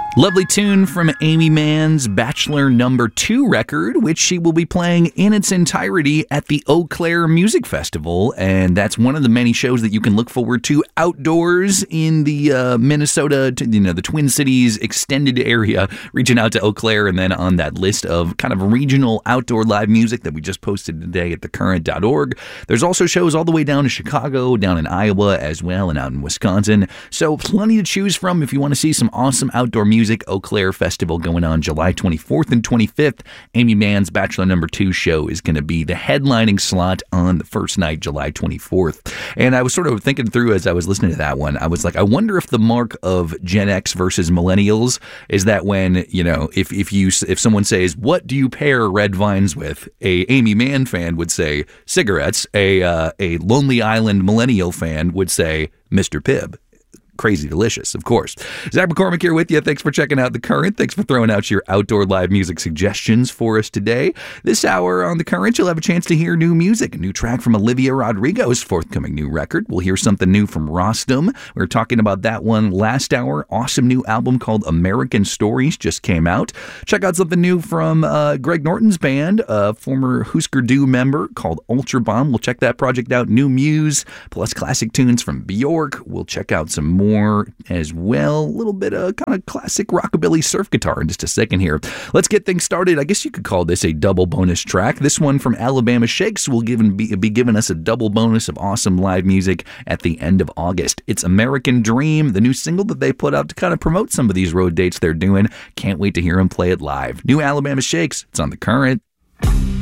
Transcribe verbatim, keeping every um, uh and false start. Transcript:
Lovely tune from Aimee Mann's Bachelor Number Two record, which she will be playing in its entirety at the Eau Claire Music Festival, and that's one of the many shows that you can look forward to outdoors in the uh, Minnesota, you know, the Twin Cities extended area, reaching out to Eau Claire, and then on that list of kind of regional outdoor live music that we just posted today at the current dot org. There's also shows all the way down to Chicago, down in Iowa as well, and out in Wisconsin, so plenty to choose from if you want to see some awesome outdoor music. Music Eau Claire Festival going on July twenty-fourth and twenty-fifth. Aimee Mann's Bachelor Number Two show is going to be the headlining slot on the first night, July twenty-fourth. And I was sort of thinking through as I was listening to that one, I was like, I wonder if the mark of Gen X versus millennials is that when, you know, if if you if someone says, what do you pair red vines with? A Aimee Mann fan would say cigarettes. A uh, a Lonely Island millennial fan would say Mister Pibb. Crazy delicious, of course. Zach McCormick here with you. Thanks for checking out The Current. Thanks for throwing out your outdoor live music suggestions for us today. This hour on The Current, you'll have a chance to hear new music. A new track from Olivia Rodrigo's forthcoming new record. We'll hear something new from Rostam. We were talking about that one last hour. Awesome new album called American Stories just came out. Check out something new from uh, Greg Norton's band, a former Husker Du member called Ultra Bomb. We'll check that project out. New Muse, plus classic tunes from Bjork. We'll check out some more More as well. A little bit of kind of classic rockabilly surf guitar in just a second here. Let's get things started. I guess you could call this a double bonus track. This one from Alabama Shakes will give, be, be giving us a double bonus of awesome live music at the end of August. It's American Dream, the new single that they put out to kind of promote some of these road dates they're doing. Can't wait to hear them play it live. New Alabama Shakes. It's on The Current.